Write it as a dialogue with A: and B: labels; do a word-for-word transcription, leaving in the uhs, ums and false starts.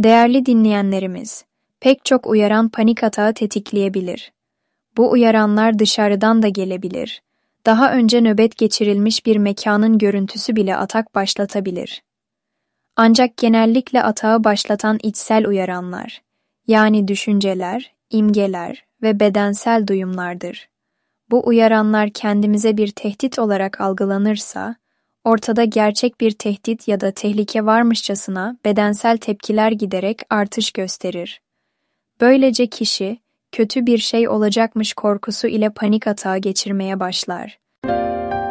A: Değerli dinleyenlerimiz, pek çok uyaran panik atağı tetikleyebilir. Bu uyaranlar dışarıdan da gelebilir. Daha önce nöbet geçirilmiş bir mekanın görüntüsü bile atak başlatabilir. Ancak genellikle atağı başlatan içsel uyaranlar, yani düşünceler, imgeler ve bedensel duyumlardır. Bu uyaranlar kendimize bir tehdit olarak algılanırsa, ortada gerçek bir tehdit ya da tehlike varmışçasına bedensel tepkiler giderek artış gösterir. Böylece kişi, kötü bir şey olacakmış korkusu ile panik atağı geçirmeye başlar.